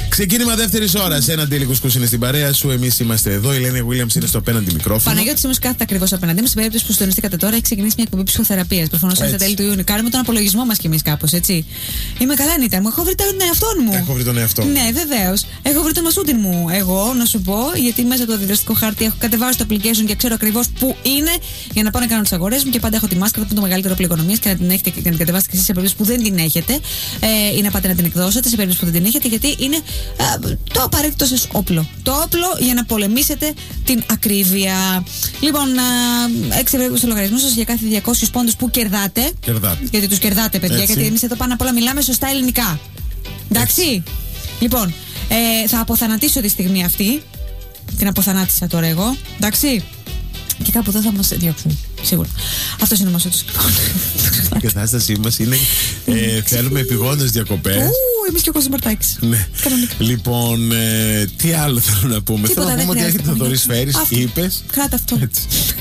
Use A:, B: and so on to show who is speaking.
A: Ξεκίνημα δεύτερης ώρας. Ένα Ντέλη Κουσκούς είναι στην παρέα σου. Εμείς είμαστε εδώ. Η Ελένη Williams είναι στο απέναντι μικρόφωνο.
B: Παναγιώτης όμως κάθεται ακριβώς απέναντί μου. Στην περίπτωση που συντονιστήκατε τώρα, έχει ξεκινήσει μια εκπομπή ψυχοθεραπείας. Προφανώς στα τέλη του Ιούνιου. Κάνουμε τον απολογισμό μας κι εμείς κάπως, έτσι. Είμαι καλά, Νίτα μου. Έχω βρει τον εαυτό μου.
A: Έχω βρει τον εαυτό μου.
B: Ναι, βεβαίως. Έχω βρει τον Μασούτιν μου. Εγώ, να σου πω, γιατί μέσα από το αντιδραστικό χάρτη έχω κατεβάσει το application και ξέρω ακριβώς πού είναι για να πάω να κάνω τις αγορές μου και πάντα έχω τη μάσκα που είναι το μεγαλύτερο πληγονομίας και να την έχετε και να την κατεβάσετε και εσείς σε περίπτωση που δεν την έχετε ή να πάτε να την εκδώσετε σε περίπτωση που δεν την έχετε, γιατί είναι το απαραίτητο σας όπλο. Το όπλο για να πολεμήσετε την ακρίβεια. Λοιπόν, 6 ευρώ στο λογαριασμό σας για κάθε 200 πόντους που κερδάτε. Γιατί τους κερδάτε, παιδιά, έτσι. Γιατί εμείς εδώ πάνω απ' όλα μιλάμε σωστά ελληνικά. Εντάξει. Έτσι. Λοιπόν, θα αποθανατήσω τη στιγμή αυτή. Την αποθανάτησα τώρα εγώ. Εντάξει. Και κάπου εδώ θα μας διώξουν. Σίγουρα. Αυτός είναι ο Μασούτης.
A: Η κατάστασή μας είναι. Θέλουμε επιγόντως διακοπές.
B: Εμείς και ο Κώστας Μαρτάκης.
A: Ναι. Λοιπόν, τι άλλο θέλω να πούμε. Θέλω να πούμε ότι έχετε το Θοδωρή Σφαίρης. Είπες.
B: Κράτα αυτό.